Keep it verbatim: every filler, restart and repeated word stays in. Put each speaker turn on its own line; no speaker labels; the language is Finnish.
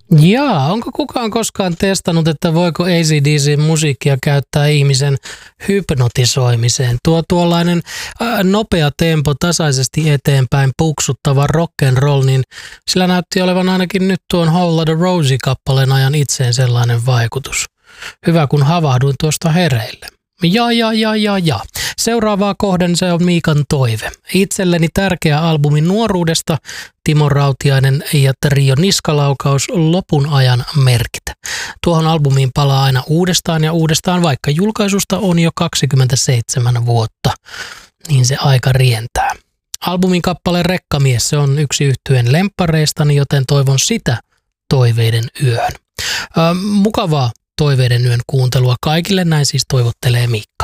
Jaa, onko kukaan koskaan testannut, että voiko A C D C-musiikkia käyttää ihmisen hypnotisoimiseen? Tuo tuollainen ää, nopea tempo, tasaisesti eteenpäin puksuttava rock'n'roll, niin sillä näytti olevan ainakin nyt tuon Whole Lotta Rosie-kappaleen ajan itseen sellainen vaikutus. Hyvä, kun havahduin tuosta hereille. Ja, ja, ja, ja, ja. Seuraavaa kohden se on Miikan toive. Itselleni tärkeä albumi nuoruudesta, Timo Rautiainen ja Trio Niskalaukaus, Lopun ajan merkit. Tuohon albumiin palaa aina uudestaan ja uudestaan, vaikka julkaisusta on jo kaksikymmentäseitsemän vuotta, niin se aika rientää. Albumin kappale Rekkamies, se on yksi yhtyeen lemppareistani, joten toivon sitä toiveiden yöhön. Ö, mukavaa toiveiden yön kuuntelua kaikille, näin siis toivottelee Miikka.